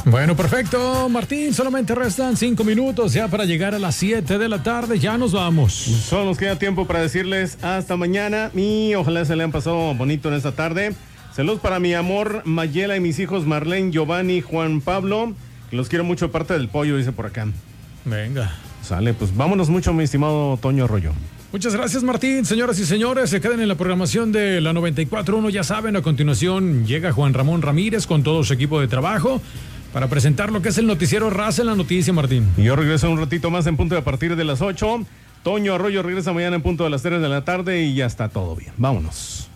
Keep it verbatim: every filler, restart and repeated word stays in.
Bueno, perfecto, Martín, solamente restan cinco minutos ya para llegar a las siete de la tarde, ya nos vamos. Solo nos queda tiempo para decirles hasta mañana y ojalá se le han pasado bonito en esta tarde. Saludos para mi amor Mayela y mis hijos Marlene, Giovanni, Juan Pablo, que los quiero mucho, parte del pollo, dice por acá. Venga. Sale, pues vámonos mucho, mi estimado Toño Arroyo. Muchas gracias, Martín. Señoras y señores, se quedan en la programación de la noventa y cuatro punto uno. Ya saben, a continuación llega Juan Ramón Ramírez con todo su equipo de trabajo para presentar lo que es el noticiero Raza en la Noticia, Martín. Y yo regreso un ratito más en punto de a partir de las ocho. Toño Arroyo regresa mañana en punto de las tres de la tarde y ya está todo bien. Vámonos.